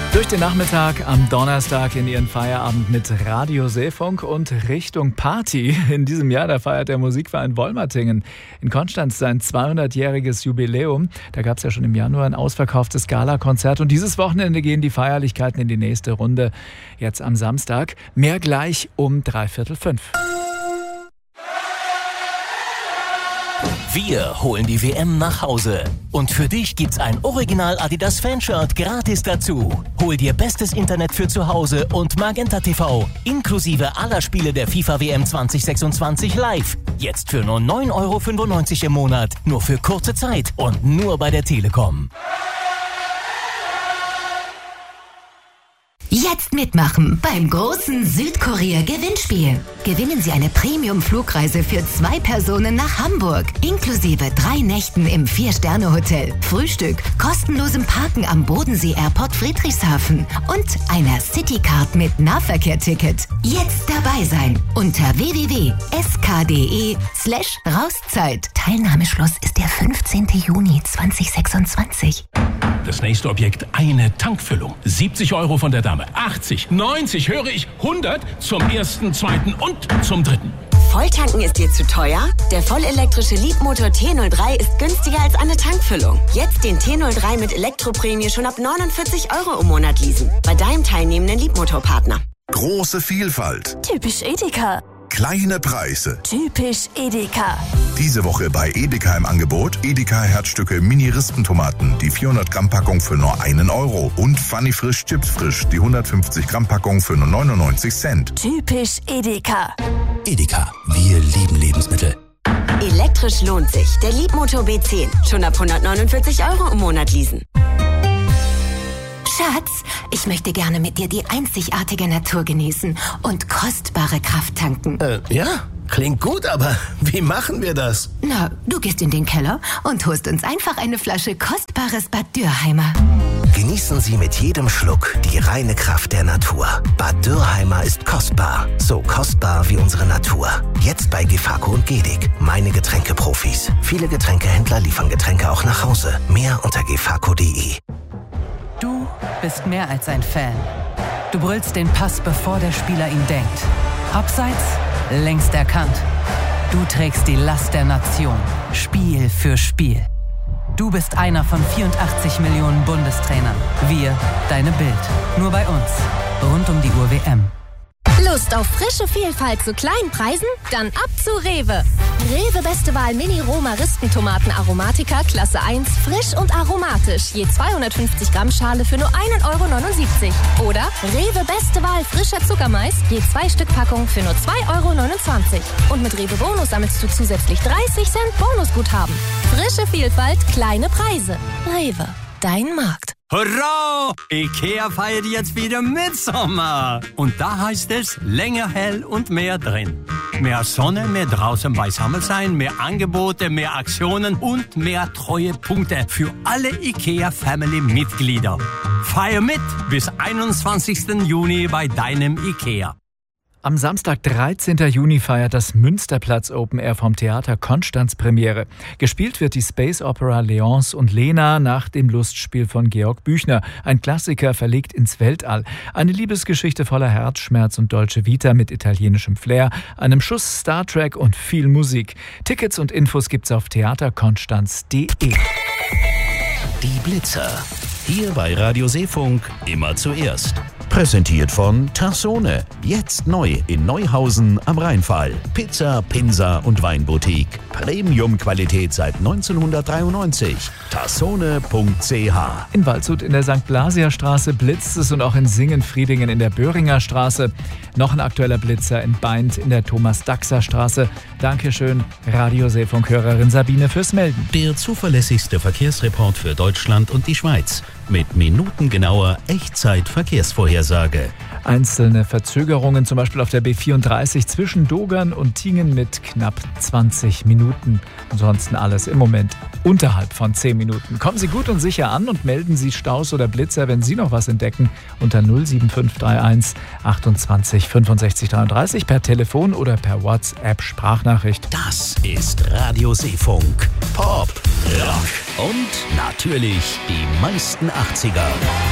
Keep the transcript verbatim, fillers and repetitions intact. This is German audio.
Durch den Nachmittag am Donnerstag in Ihren Feierabend mit Radio Seefunk und Richtung Party. In diesem Jahr, da feiert der Musikverein Wolmertingen in Konstanz sein zweihundertjähriges Jubiläum. Da gab es ja schon im Januar ein ausverkauftes Galakonzert und dieses Wochenende gehen die Feierlichkeiten in die nächste Runde. Jetzt am Samstag, mehr gleich um dreiviertel fünf. Wir holen die W M nach Hause. Und für dich gibt's ein Original Adidas Fanshirt gratis dazu. Hol dir bestes Internet für zu Hause und Magenta T V inklusive aller Spiele der FIFA W M zwanzig sechsundzwanzig live. Jetzt für nur neun Euro fünfundneunzig im Monat. Nur für kurze Zeit und nur bei der Telekom. Jetzt mitmachen beim großen Südkorea-Gewinnspiel. Gewinnen Sie eine Premium-Flugreise für zwei Personen nach Hamburg, inklusive drei Nächten im Vier-Sterne-Hotel, Frühstück, kostenlosem Parken am Bodensee-Airport Friedrichshafen und einer Citycard mit Nahverkehr-Ticket. Jetzt dabei sein unter w w w punkt s k punkt d e slash Rauszeit. Teilnahmeschluss ist der fünfzehnten Juni zweitausendsechsundzwanzig. Das nächste Objekt, eine Tankfüllung. siebzig Euro von der Dame. achtzig, neunzig, höre ich, hundert zum ersten, zweiten und zum dritten. Volltanken ist dir zu teuer? Der vollelektrische Leapmotor T null drei ist günstiger als eine Tankfüllung. Jetzt den T null drei mit Elektroprämie schon ab neunundvierzig Euro im Monat leasen. Bei deinem teilnehmenden Leapmotor-Partner. Große Vielfalt. Typisch Edeka. Kleine Preise. Typisch Edeka. Diese Woche bei Edeka im Angebot Edeka Herzstücke Mini-Rispentomaten, die vierhundert Gramm Packung für nur einen Euro und Funny Frisch Chips Frisch, die hundertfünfzig Gramm Packung für nur neunundneunzig Cent. Typisch Edeka. Edeka, wir lieben Lebensmittel. Elektrisch lohnt sich. Der Leapmotor B zehn. Schon ab hundertneunundvierzig Euro im Monat leasen. Schatz, ich möchte gerne mit dir die einzigartige Natur genießen und kostbare Kraft tanken. Äh, ja, klingt gut, aber wie machen wir das? Na, du gehst in den Keller und holst uns einfach eine Flasche kostbares Bad Dürheimer. Genießen Sie mit jedem Schluck die reine Kraft der Natur. Bad Dürheimer ist kostbar. So kostbar wie unsere Natur. Jetzt bei Gefako und Gedig. Meine Getränkeprofis. Viele Getränkehändler liefern Getränke auch nach Hause. Mehr unter gefako punkt de. Du bist mehr als ein Fan. Du brüllst den Pass, bevor der Spieler ihn denkt. Abseits, längst erkannt. Du trägst die Last der Nation, Spiel für Spiel. Du bist einer von vierundachtzig Millionen Bundestrainern. Wir, deine Bild. Nur bei uns. Rund um die Uhr W M. Lust auf frische Vielfalt zu kleinen Preisen? Dann ab zu Rewe. Rewe Beste Wahl Mini Roma Rispentomaten Aromatica Klasse eins, frisch und aromatisch. Je zweihundertfünfzig Gramm Schale für nur einen Euro neunundsiebzig. Oder Rewe Beste Wahl frischer Zuckermais, je zwei Stück Packung für nur zwei Euro neunundzwanzig. Und mit Rewe Bonus sammelst du zusätzlich dreißig Cent Bonusguthaben. Frische Vielfalt, kleine Preise. Rewe, dein Markt. Hurra! Ikea feiert jetzt wieder Mitsommer. Und da heißt es, länger hell und mehr drin. Mehr Sonne, mehr draußen beisammen sein, mehr Angebote, mehr Aktionen und mehr Treuepunkte für alle Ikea-Family-Mitglieder. Feier mit bis einundzwanzigsten Juni bei deinem Ikea. Am Samstag, dreizehnten Juni, feiert das Münsterplatz Open Air vom Theater Konstanz Premiere. Gespielt wird die Space Opera Leonce und Lena nach dem Lustspiel von Georg Büchner. Ein Klassiker verlegt ins Weltall. Eine Liebesgeschichte voller Herzschmerz und Dolce Vita mit italienischem Flair, einem Schuss Star Trek und viel Musik. Tickets und Infos gibt's auf theaterkonstanz punkt de. Die Blitzer. Hier bei Radio Seefunk immer zuerst. Präsentiert von Tassone. Jetzt neu in Neuhausen am Rheinfall. Pizza, Pinsa und Weinboutique. Premium-Qualität seit neunzehnhundertdreiundneunzig. tassone punkt c h. In Waldshut in der Sankt Blasia Straße blitzt es und auch in Singen-Friedingen in der Böhringer Straße. Noch ein aktueller Blitzer in Baindt in der Thomas-Daxer Straße. Dankeschön, Radio Seefunk-Hörerin Sabine, fürs Melden. Der zuverlässigste Verkehrsreport für Deutschland und die Schweiz. Mit minutengenauer Echtzeit-Verkehrsvorhersage. Einzelne Verzögerungen, zum Beispiel auf der B vierunddreißig zwischen Dogern und Tingen mit knapp zwanzig Minuten. Ansonsten alles im Moment unterhalb von zehn Minuten. Kommen Sie gut und sicher an und melden Sie Staus oder Blitzer, wenn Sie noch was entdecken, unter null sieben fünf drei eins achtundzwanzig fünfundsechzig dreiunddreißig per Telefon oder per WhatsApp-Sprachnachricht. Das ist Radio Seefunk. Pop, Rock und natürlich die meisten achtziger.